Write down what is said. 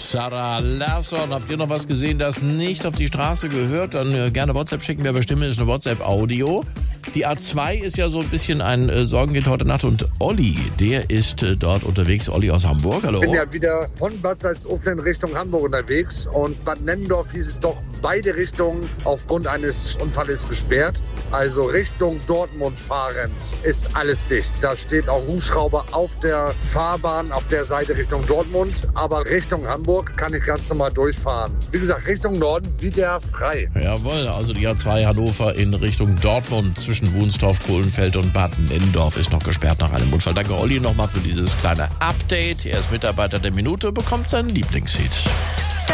Sarah Larsson, habt ihr noch was gesehen, das nicht auf die Straße gehört? Dann gerne WhatsApp schicken, wer bestimmt ist eine WhatsApp-Audio. Die A2 ist ja so ein bisschen ein Sorgenkind heute Nacht und Olli, der ist dort unterwegs. Olli aus Hamburg, hallo. Ich bin ja wieder von Bad Salzuflen Richtung Hamburg unterwegs und Bad Nennendorf hieß es doch, beide Richtungen aufgrund eines Unfalls gesperrt. Also Richtung Dortmund fahrend ist alles dicht. Da steht auch ein Hubschrauber auf der Fahrbahn auf der Seite Richtung Dortmund, aber Richtung Hamburg kann ich ganz normal durchfahren. Wie gesagt, Richtung Norden wieder frei. Jawohl, also die A2 Hannover in Richtung Dortmund zwischen Wunstorf, Kohlenfeld und Bad Nennendorf ist noch gesperrt nach einem Unfall. Danke Olli nochmal für dieses kleine Update. Er ist Mitarbeiter der Minute, bekommt seinen Lieblingshit.